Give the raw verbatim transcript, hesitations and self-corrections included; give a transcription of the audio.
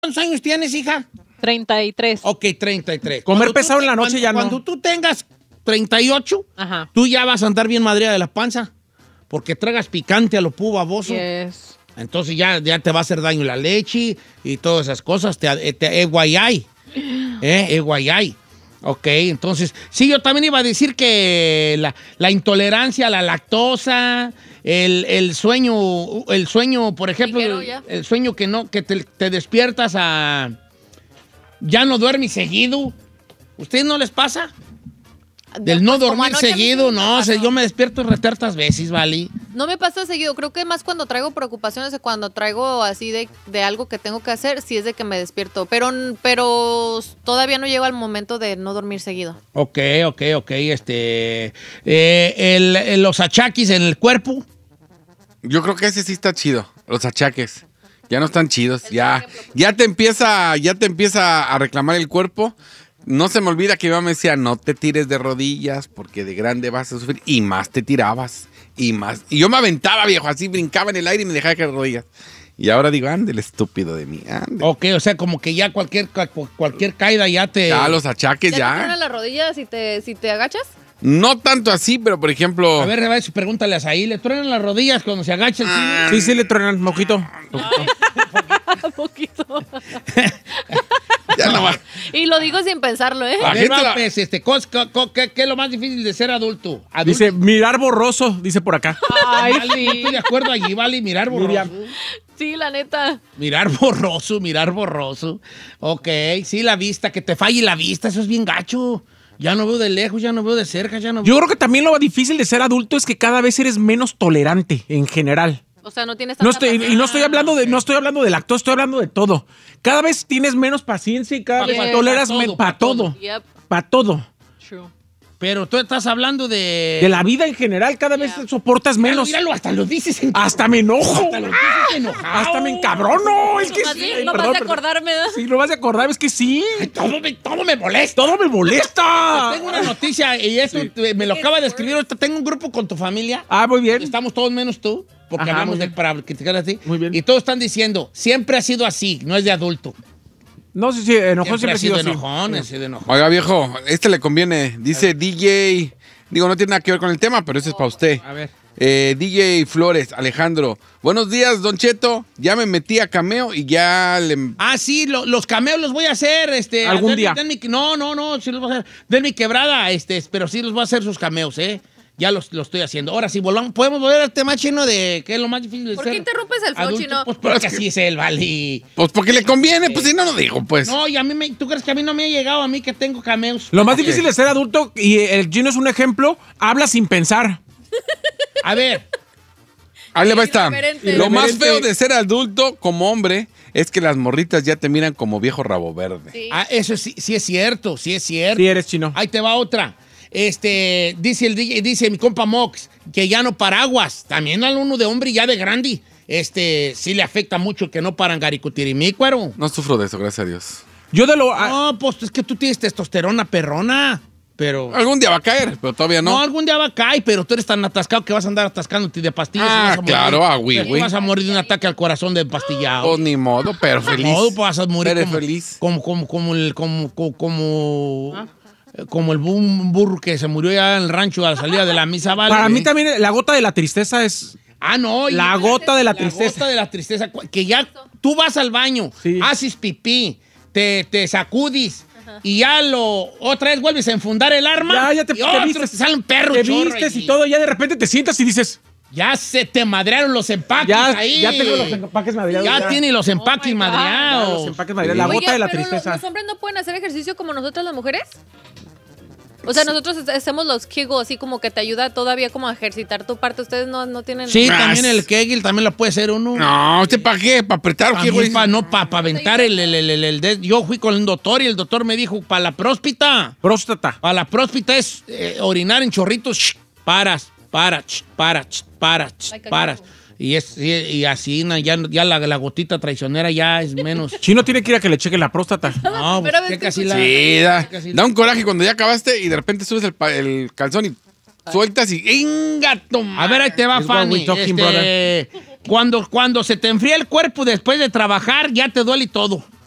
¿Cuántos años tienes, hija? treinta y tres. Ok, treinta y tres. Comer Cuando pesado tú- en la noche cuando- ya no. Cuando tú tengas treinta y ocho, Ajá. tú ya vas a andar bien madreada de la panza. Porque tragas picante a lo pu baboso. Yes. Entonces ya, ya te va a hacer daño la leche y todas esas cosas. Te, te, eh, guayay. Eh, eh, guayay. Ok, entonces, sí, yo también iba a decir que la, la intolerancia a la lactosa, el, el sueño, el sueño, por ejemplo, Ligero el, ya. el sueño que no, que te, te despiertas a... Ya no duermes seguido. ¿Ustedes no les pasa? Del no Pues, como dormir anoche a mí seguido, sí me no, o sea, pasó. yo me despierto retartas veces, ¿vale? No me pasa seguido, creo que más cuando traigo preocupaciones, de cuando traigo así de, de algo que tengo que hacer, sí es de que me despierto, pero, pero todavía no llego al momento de no dormir seguido. Ok, ok, ok, este... eh, el- el- los achaquis en el cuerpo. Yo creo que ese sí está chido, los achaques. Ya no están chidos, ya, ya te empieza, ya te empieza a reclamar el cuerpo. No se me olvida que mi mamá me decía, no te tires de rodillas porque de grande vas a sufrir. Y más te tirabas, y más. Y yo me aventaba, viejo, así brincaba en el aire y me dejaba caer de rodillas. Y ahora digo, ande el estúpido de mí, ande. Ok, o sea, como que ya cualquier, cualquier caída ya te... Ya, los achaques, ¿Ya te ya. truenan las rodillas si te, si te agachas? No tanto así, pero por ejemplo... A ver, Reba, pregúntale a Saí, ¿le truenan las rodillas cuando se agacha el Ah. chile? Sí, sí, le truenan, mojito. Un poquito. Ya no va. Y lo digo sin pensarlo, ¿eh? A La ver, gente va, la- pues, este, cos- co- co- ¿qué, qué es lo más difícil de ser adulto? Adulto. Dice, mirar borroso, dice por acá. Ay, Vale, sí. estoy de acuerdo allí, vale, mirar borroso. Miriam. Sí, la neta. Mirar borroso, mirar borroso. Ok, sí, la vista, que te falle la vista, eso es bien gacho. Ya no veo de lejos, ya no veo de cerca, ya no veo... Yo creo que también lo difícil de ser adulto es que cada vez eres menos tolerante en general. O sea, no tienes No tanta estoy, y paciencia. no estoy hablando de, no estoy hablando de lactosa, estoy hablando de todo. Cada vez tienes menos paciencia y cada Pa- vez pa- toleras pa' todo, para pa' todo. todo. Yep, Para todo. true. Pero tú estás hablando de... De la vida en general, cada vez Yeah. soportas Míralo, menos. míralo, hasta lo dices en... Hasta me enojo. Hasta lo dices enojado. Hasta me encabrono. Es que Nomás sí. de- Ay, nomás perdón, de perdón. acordarme, ¿verdad? Sí, lo vas a acordar, es que sí. Ay, todo, me, todo me molesta. Todo me molesta. Tengo una noticia y eso te- me lo acaba de escribir ahorita. Tengo un grupo con tu familia. Ah, muy bien. Estamos todos menos tú, porque Ajá, hablamos muy de bien. para criticar a ti. Muy bien. Y todos están diciendo, siempre ha sido así, no es de adulto. No, sí, sí, enojón siempre, ha sido así. enojón, ha sido enojón. Oiga, viejo, este le conviene. Dice D J... Digo, no tiene nada que ver con el tema, pero ese es para usted. A ver. Eh, D J Flores, Alejandro. Buenos días, Don Cheto. Ya me metí a Cameo y ya le... Ah, sí, lo- los cameos los voy a hacer, este... Algún den- día. den mi- no, no, no, sí los voy a hacer. Den mi quebrada, este, pero sí los voy a hacer sus cameos, ¿eh? Ya los, los estoy haciendo. Ahora sí, volvamos, podemos volver al tema chino de qué es lo más difícil de ¿Por ser qué interrumpes el flow, adulto? chino? Pues porque así es él, vale. Pues porque le conviene, pues si no, no digo, pues. No, y a mí me, ¿tú crees que a mí no me ha llegado a mí que tengo cameos? Lo más Ok. difícil de ser adulto, y el Gino es un ejemplo, habla sin pensar. A ver, Ahí le va esta. Irreverente. Lo más Irreverente. feo de ser adulto como hombre es que las morritas ya te miran como viejo rabo verde. Sí. ah, eso sí, sí es cierto, sí es cierto. Sí, eres chino. Ahí te va otra. Este, dice el D J, dice mi compa Mox, que ya no paraguas. También al uno de hombre ya de grande. Este, sí le afecta mucho que no paran garicutirimícuaro. No sufro de eso, gracias a Dios. Yo de lo... ah, No, pues es que tú tienes testosterona perrona. Pero. Algún día va a caer, pero todavía No, no. algún día va a caer, pero tú eres tan atascado que vas a andar atascándote de pastillas. Ah, y vas a morir. claro, ah, güey, Te güey. vas a morir de un ataque al corazón de empastillado. Pues ni modo, pero feliz. No, pues vas a morir Eres como, feliz. como, como, como el, como, como, como, como el bu- un burro que se murió ya en el rancho a la salida de la misa, ¿vale? para mí también la gota de la tristeza es... Ah, no. y- La gota de la La tristeza. gota de la tristeza. cu- Que ya tú vas al baño, Sí. haces pipí, te, te sacudis y ya lo... Otra vez vuelves a enfundar el arma. Ya, ya te, y te otro, vistes. te sale un perro Te chorro vistes ahí. y todo, ya de repente te sientas y dices... Ya se te madrearon los empaques Ya, ahí. ya tengo los empaques madreados. Ya tiene los empaques my God. Ya, madreados. los empaques madreados. La Oye, gota de la pero tristeza. ¿los, los hombres no pueden hacer ejercicio como nosotros las mujeres? O sea, nosotros hacemos los Kegel así como que te ayuda todavía como a ejercitar tu parte. Ustedes no, no tienen... Sí, Más. también el Kegel también lo puede hacer uno. No, ¿usted para qué? ¿Para apretar o qué, güey? Pa, no, para aventar el, el, el, el- el de- Yo fui con el doctor y el doctor me dijo, para la próspita, Próstata. para la próspita es eh, orinar en chorritos, shh, paras, para, shh, para, shh, para, shh, Like a paras. cow. Y, es, y, y así na, ya, ya la, la gotita traicionera ya es menos. Chino tiene que ir a que le cheque la próstata. No, Primera pues, vez checa que así la- Sí, da, checa así da la- un coraje cuando ya acabaste y de repente subes el, pa- el calzón y sueltas y ¡ingato! A ver, ahí te va, It's what we Fanny. talking, Este, cuando, cuando se te enfría el cuerpo después de trabajar, ya te duele todo.